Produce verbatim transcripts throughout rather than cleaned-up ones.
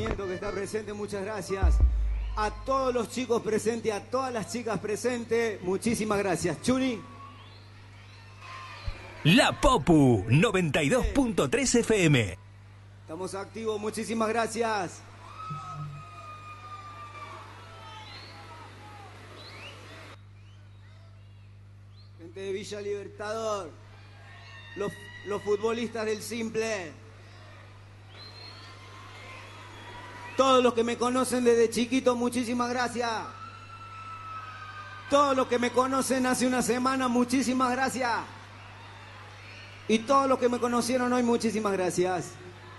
movimiento que está presente, muchas gracias. A todos los chicos presentes, a todas las chicas presentes, muchísimas gracias. Chuni. La Popu noventa y dos punto tres F M. Estamos activos, muchísimas gracias. Gente de Villa Libertador, los, los futbolistas del Simple, todos los que me conocen desde chiquito, muchísimas gracias. Todos los que me conocen hace una semana, muchísimas gracias. Y todos los que me conocieron hoy, muchísimas gracias.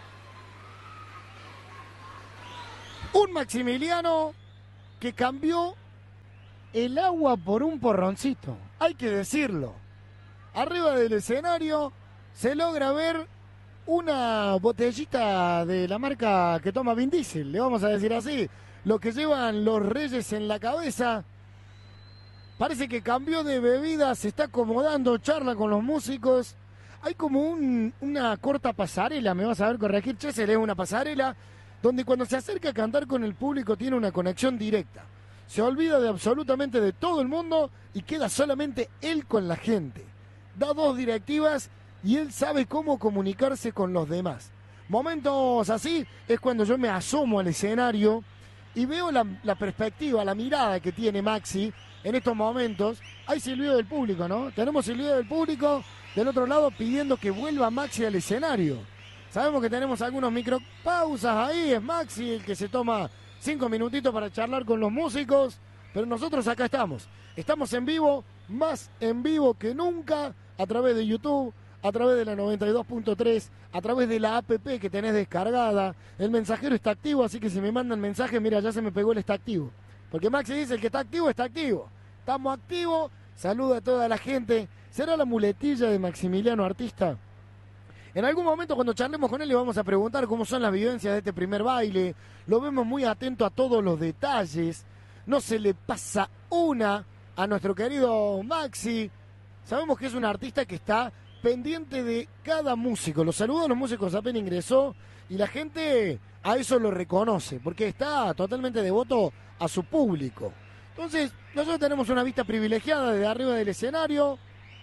Un Maximiliano que cambió el agua por un porroncito, hay que decirlo. Arriba del escenario se logra ver una botellita de la marca que toma Vin Diesel, le vamos a decir así, lo que llevan los Reyes en la cabeza. Parece que cambió de bebida, se está acomodando, charla con los músicos. Hay como un, una corta pasarela, me vas a ver corregir, che, se lee una pasarela, donde cuando se acerca a cantar con el público tiene una conexión directa. Se olvida de absolutamente de todo el mundo y queda solamente él con la gente. Da dos directivas y él sabe cómo comunicarse con los demás. Momentos así es cuando yo me asomo al escenario y veo la, la perspectiva, la mirada que tiene Maxi en estos momentos. Hay silbido del público, ¿no? Tenemos silbido del público del otro lado pidiendo que vuelva Maxi al escenario. Sabemos que tenemos algunos micropausas ahí, es Maxi el que se toma cinco minutitos para charlar con los músicos, pero nosotros acá estamos. Estamos en vivo, más en vivo que nunca, a través de YouTube, a través de la noventa y dos punto tres, a través de la app que tenés descargada. El mensajero está activo, así que si me mandan mensaje, mira, ya se me pegó el está activo. Porque Maxi dice, el que está activo, está activo. Estamos activos, saluda a toda la gente. ¿Será la muletilla de Maximiliano Artista? En algún momento cuando charlemos con él le vamos a preguntar cómo son las vivencias de este primer baile. Lo vemos muy atento a todos los detalles. No se le pasa una a nuestro querido Maxi. Sabemos que es un artista que está pendiente de cada músico. Los saludos a los músicos apenas ingresó y la gente a eso lo reconoce porque está totalmente devoto a su público. Entonces, nosotros tenemos una vista privilegiada desde arriba del escenario.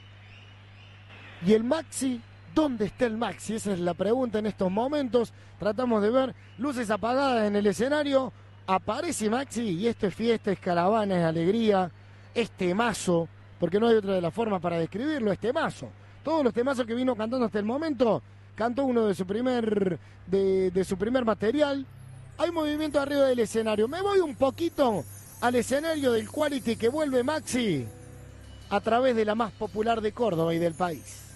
Y el Maxi, ¿dónde está el Maxi? Esa es la pregunta en estos momentos. Tratamos de ver luces apagadas en el escenario. Aparece Maxi y esto es fiesta, es caravana, es alegría, es temazo, porque no hay otra de las formas para describirlo, es temazo. Todos los temazos que vino cantando hasta el momento, cantó uno de su primer, de, de su primer material. Hay movimiento arriba del escenario. Me voy un poquito al escenario del Quality que vuelve Maxi a través de la más popular de Córdoba y del país.